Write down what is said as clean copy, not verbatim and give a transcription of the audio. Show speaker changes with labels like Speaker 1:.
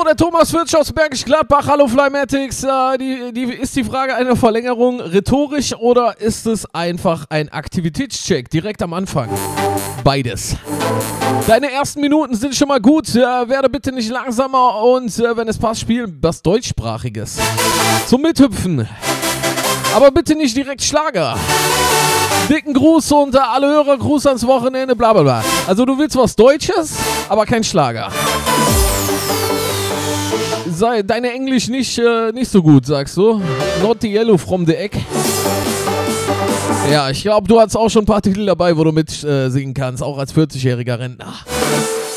Speaker 1: der Thomas Fürtsch aus Bergisch Gladbach. Hallo Flymatics. Ist die Frage eine Verlängerung rhetorisch oder ist es einfach ein Aktivitätscheck direkt am Anfang? Beides. Deine ersten Minuten sind schon mal gut. Werde bitte nicht langsamer und wenn es passt, spiel was Deutschsprachiges. Zum Mithüpfen. Aber bitte nicht direkt Schlager. Dicken Gruß und alle Hörer, Gruß ans Wochenende, bla bla bla. Also du willst was Deutsches, aber kein Schlager. Deine Englisch nicht so gut, sagst du? Not the yellow from the egg. Ja, ich glaube, du hast auch schon ein paar Titel dabei, wo du mit singen kannst, auch als 40-jähriger Rentner.